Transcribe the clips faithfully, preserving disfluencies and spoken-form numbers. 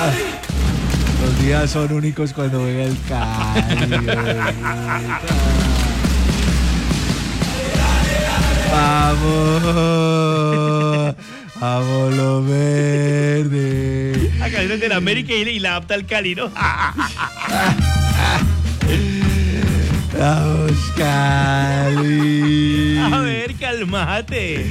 Los días son únicos cuando juega el Cali. Vamos. Vamos lo verde. Acá es de la América y la adapta al Cali, ¿no? Vamos, Cali. A ver, calmate.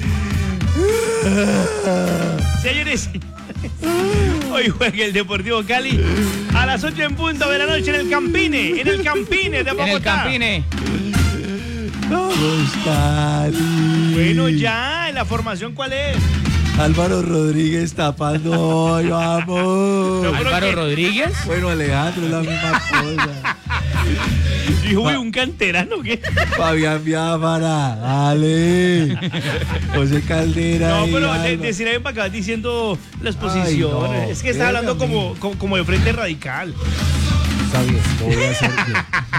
Señores, hoy juega el Deportivo Cali a las ocho en punto de la noche en el Campine, en el Campine de Bogotá. En el Campine. Vamos, Cali. Bueno, ya, ¿en la formación cuál es? Álvaro Rodríguez tapando hoy, vamos. No, ¿Álvaro que... Rodríguez? Bueno, Alejandro, es la misma cosa. Y uy, un canterano, ¿qué? Fabián Biafara, dale. José Caldera. No, y pero Alba. de, decir ahí para acá diciendo las posiciones. Ay, no. Es que está hablando como, como, como de frente radical. Está bien, lo voy a hacer bien.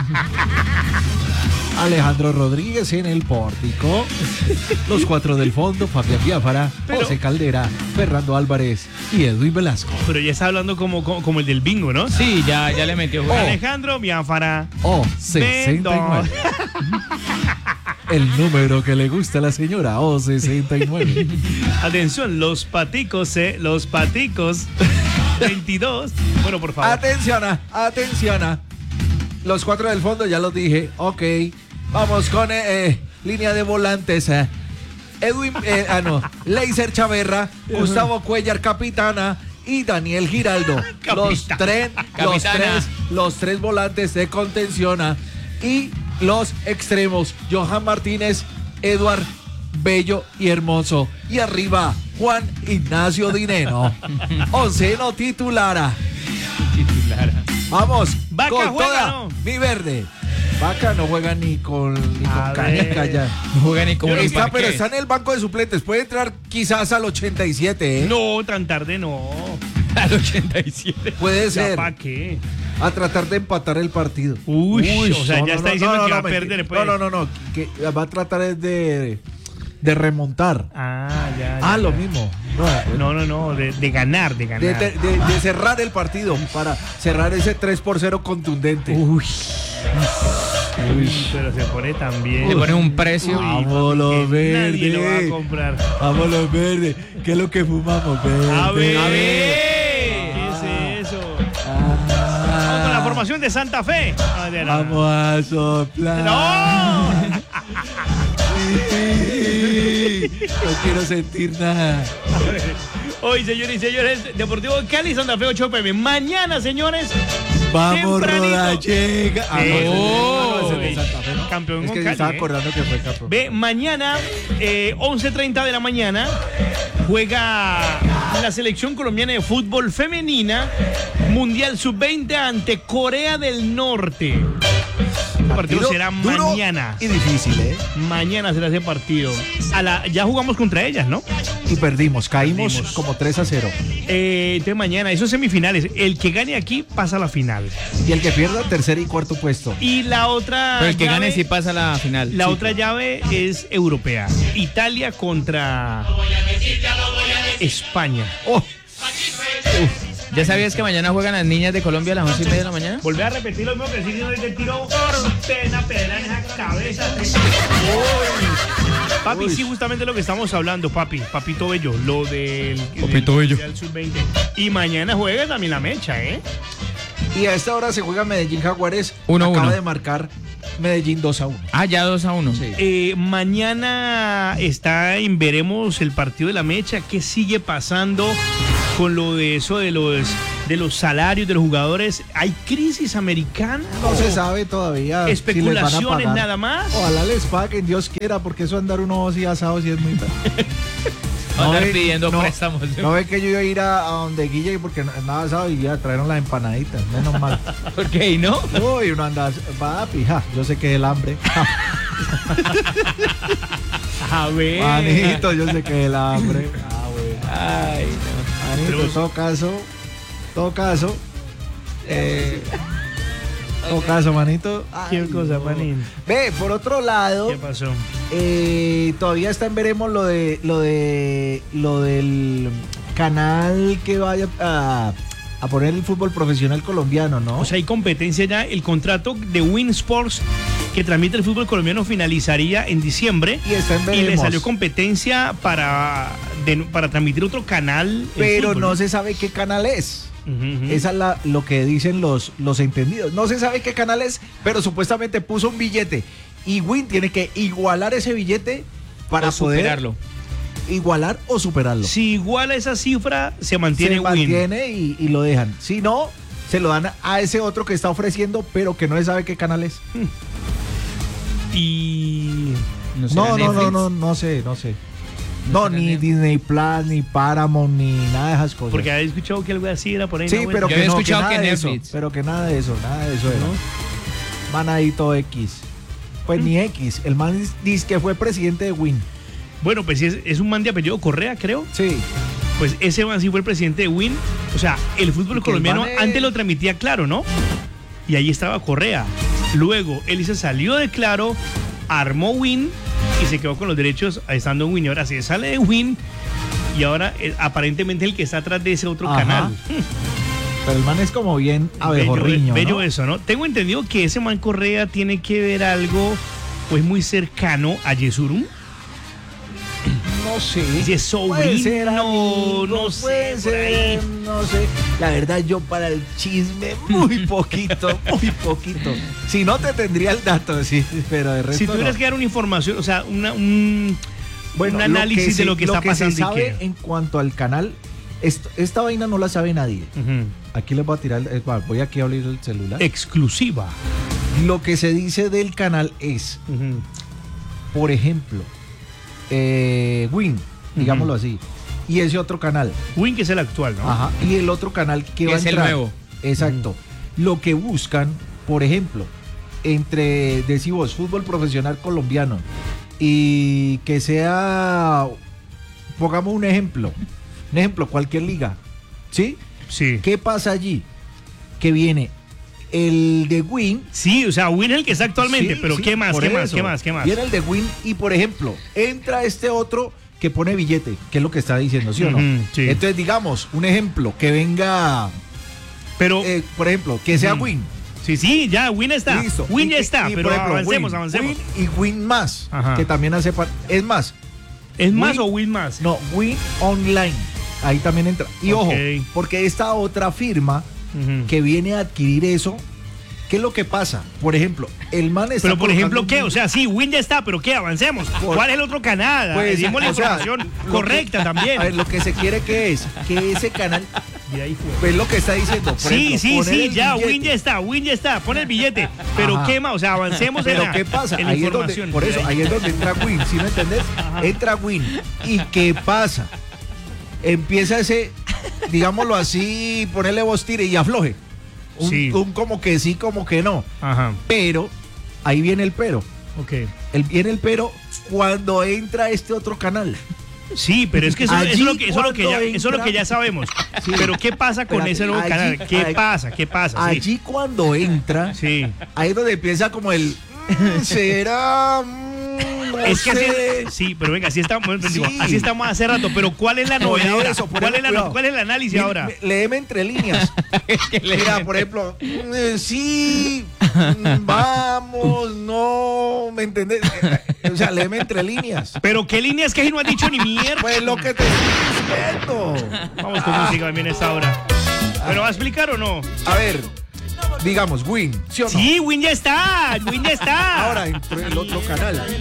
Alejandro Rodríguez en el pórtico. Los cuatro del fondo, Fabián Biafara, Pero- José Caldera, Fernando Álvarez y Edwin Velasco. Pero ya está hablando como, como, como el del bingo, ¿no? Sí, ya, ya le metió. Oh. Alejandro Biafara. O sesenta y nueve. El número que le gusta a la señora, O sesenta y nueve. Atención, los paticos, eh, los paticos. veintidós. Bueno, por favor. Atención, ah, atención. ah. Los cuatro del fondo, ya los dije. Ok. Vamos con eh, eh, línea de volantes. eh. Edwin, eh, ah no, Leiser Chaverra, Gustavo Cuellar, capitana, y Daniel Giraldo. Los, Capitana. tres, los, Capitana. tres, los tres volantes de contención. ah. Y los extremos, Johan Martínez, Eduard Bello y Hermoso. Y arriba, Juan Ignacio Dineno. Onceno titulara. Titular. Vamos, Vaca con juega, toda ¿no? mi verde. Vaca no juega ni con, ni con A canica ver. ya. No juega ni como Está, un pero parqué. está en el banco de suplentes. Puede entrar quizás al ochenta y siete, ¿eh? No, tan tarde no. Al ochenta y siete. Puede ser. ¿Para qué? A tratar de empatar el partido. Uy, o sea, no, ya no, está no, diciendo no, que no, va a mentira. perder. Pues. No, no, no, no. Que va a tratar es de, de remontar. Ah, ya. Ah, ya, lo ya. mismo. No, No, no, no, de, de ganar, de ganar. de, de- de- de cerrar el partido para cerrar ese tres por cero contundente. Uy. Uy, pero se pone también. Le ponen un precio. Uy, Vamos, los que nadie lo va a verdes. comprar. Vamos los verdes. ¿Qué es lo que fumamos? Verde. A ver. A ver. ¿Qué es eso? Ah. Vamos con la formación de Santa Fe. Ah, de la- Vamos a soplar. ¡No! Sí. No quiero sentir nada. Hoy, señores y señores, Deportivo Cali, Santa Fe, ocho pm. Mañana, señores. Vamos, tempranito. Rodallega. Ah, no, ese- Oh, no, ese es de Santa Fe, ¿no? campeón Es con que me Cali, estaba ¿eh? acordando que fue campeón. Ve, mañana, eh, once treinta de la mañana, juega la selección colombiana de fútbol femenina, Mundial sub veinte ante Corea del Norte. El partido será duro mañana. y difícil, ¿eh? Mañana será ese partido. A la, ya jugamos contra ellas, ¿no? Y perdimos. Caímos Perdimos. como tres a cero. Eh, entonces mañana, esos semifinales. El que gane aquí pasa a la final. Y el que pierda, tercer y cuarto puesto. Y la otra. Pero el que llave- gane sí pasa a la final. La Sí. otra llave es europea. Italia contra España. Oh, ¿Ya sabías que mañana juegan las niñas de Colombia a las once y media de la mañana? Volví a repetir lo mismo que decía desde el tiro. Ordena, pedala en esa cabeza. Papi, sí, justamente lo que estamos hablando, papi. Papito Bello, lo del. Papito del- Bello. del sub veinte. Y mañana juega también la mecha, ¿eh? y a esta hora se juega Medellín Jaguares. Uno a Acaba uno. de marcar Medellín dos a uno. Ah, ya dos a uno. Sí. Eh, mañana está en veremos el partido de la mecha. ¿Qué sigue pasando con lo de eso de los de los salarios de los jugadores? ¿Hay crisis americana? No se sabe todavía. Especulaciones si les van a pagar. nada más. Ojalá les paguen, Dios quiera, porque eso andar uno así asado sí es muy bravo. Vamos a andar ve- pidiendo no, préstamos. No ve que yo iba a ir a, a donde Guille porque nada asado y ya trajeron las empanaditas, menos mal. ¿Por qué no? Uy, uno anda, papi, ja, yo sé que es el hambre. A ver. Manito, yo sé que es el hambre. Ah, bueno. Ay, no. Manito, Pero- en todo caso, todo caso, eh, todo caso, manito. ¿Qué Ay, cosa, no. manín? Ve, por otro lado, ¿Qué pasó? eh, todavía está en veremos lo de lo de lo del canal que vaya a, a poner el fútbol profesional colombiano, ¿no? O sea, hay competencia ya. El contrato de Win Sports que transmite el fútbol colombiano finalizaría en diciembre. Y está en Y le veremos. salió competencia para, de- para transmitir otro canal. en Pero fútbol, no se sabe qué canal es. Ujú, ujú. Esa es la- lo que dicen los, los entendidos. No se sabe qué canal es, pero supuestamente puso un billete. Y Win tiene que igualar ese billete para O poder superarlo. igualar o superarlo. Si iguala esa cifra, se mantiene se Win. mantiene y, y lo dejan. Si no, se lo dan a ese otro que está ofreciendo, pero que no se sabe qué canal es. Y. No, será No, no, no, Netflix. no, no sé, no sé. No No, será ni Netflix. Disney Plus, ni Paramount, ni nada de esas cosas. Porque había escuchado que algo así era por ahí. sí, ¿no? pero Yo que había no, que escuchado nada que de eso. Netflix. Pero que nada de eso, nada de eso era. Manadito X. Pues ni X. El man dice que fue presidente de Win. Bueno, pues si es, es un man de apellido Correa, creo. Sí. Pues ese man sí fue el presidente de Win. O sea, el fútbol Y que el colombiano man es- antes lo transmitía Claro, ¿no? Y ahí estaba Correa. Luego él se salió de Claro, armó Win y se quedó con los derechos estando en Win. Y ahora se sale de Win y ahora eh, aparentemente el que está atrás de ese otro Ajá. canal. Pero el man es como bien abejorriño, Bello, bello ¿no? eso, ¿no? Tengo entendido que ese man Correa tiene que ver algo pues muy cercano a Yesurum. No sé. Dice sobrino, Puede ser, amigo, no sé, puede por ser, ahí. no sé. La verdad, yo para el chisme, muy poquito, muy poquito. Si no, te tendría el dato, sí, pero de resto Si tuvieras no. que dar una información, o sea, una, un, Bueno, un lo análisis que de se- lo que está pasando. se y sabe qué. en cuanto al canal, esto- esta vaina no la sabe nadie. Ujú. Aquí les voy a tirar, el- eh, voy aquí a abrir el celular. Exclusiva. Lo que se dice del canal es, Ujú. por ejemplo, eh, Win, digámoslo así, y ese otro canal. Win, que es el actual, ¿no? Ajá. Y el otro canal que Que va a es el entrar. nuevo. Exacto. Lo que buscan, por ejemplo, entre, decimos, fútbol profesional colombiano y que sea, pongamos un ejemplo, un ejemplo, cualquier liga, ¿sí? Sí. ¿Qué pasa allí? Que viene el de Win. Sí, o sea, Win es el que está actualmente, Sí, pero sí, ¿qué más? por ¿Qué más? eso. ¿Qué más? ¿Qué más? Viene el de Win y, por ejemplo, entra este otro que pone billete, que es lo que está diciendo, ¿sí o no? Ujú, sí. Entonces, digamos, un ejemplo, que venga, Pero, eh, por ejemplo, que sea Ujú. Win. sí, sí, ya, Win está. Listo. Win Y- ya y- está, y, pero por ejemplo, avancemos, Win, avancemos. Win y Win más, Ajá. que también hace parte. Es más, ¿Es más Win- o Win más? no, Win Online. Ahí también entra. Y Ok. ojo, porque esta otra firma Ujú. que viene a adquirir eso, ¿qué es lo que pasa? Por ejemplo, el man está. Pero por ejemplo, colocando ¿qué? un- O sea, sí, Win ya está, pero ¿qué? Avancemos. Por- ¿Cuál es el otro canal? Pues, Decimos la o sea, información lo correcta que- también. A ver, lo que se quiere que es que ese canal, Y ahí fue. pues lo que está diciendo. Por Sí, ejemplo, sí, poner sí, el ya, billete. Win ya está, Win ya está, pon el billete. Pero Ajá. ¿qué más? O sea, avancemos en Pero la, ¿qué pasa? en la Ahí es donde, información. por eso, ahí es donde entra Win, ¿sí me entendés? Entra Win. ¿Y qué pasa? Empieza ese, digámoslo así, ponerle voz tire y afloje. Un, Sí. un como que sí, como que no. Ajá, Pero, ahí viene el pero. ok. El, viene el pero cuando entra este otro canal. Sí, pero es que eso, Allí eso es lo que, eso es lo que ya, cuando eso es lo que entra- ya sabemos. Sí. Pero ¿qué pasa con Espérate, ese nuevo allí- canal? ¿Qué allí- pasa? ¿Qué pasa? Sí. Allí cuando entra, Sí. ahí es donde empieza como el "Mm, será mm, no Es que así, sé". sí, pero venga, así estamos, digo, Sí. así estamos hace rato, pero ¿cuál es la Por novedad ahora? eso, por ¿Cuál eso, es, la, cuidado. ¿Cuál es el análisis Mira, ahora? me- Léeme entre líneas. Mira, por ejemplo, mm, eh, sí, mm, vamos, no, ¿me entendés? Eh, O sea, léeme entre líneas. Pero ¿qué líneas que ahí no has dicho ni mierda? Pues lo que te estoy diciendo. Vamos con música también a esta hora. ¿Pero va a explicar o no? A ver, digamos, Win, ¿sí o no? Sí, Win ya está, Win ya está. Ahora entró el otro canal.